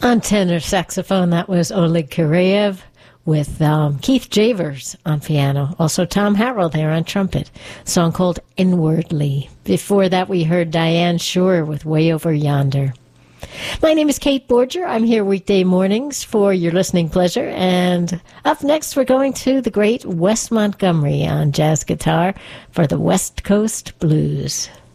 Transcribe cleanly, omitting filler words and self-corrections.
On tenor saxophone, that was Oleg Kureyev with Keith Javers on piano. Also Tom Harrell there on trumpet. A song called Inwardly. Before that, we heard Diane Shore with Way Over Yonder. My name is Kate Borger. I'm here weekday mornings for your listening pleasure. And up next, we're going to the great Wes Montgomery on jazz guitar for the West Coast Blues.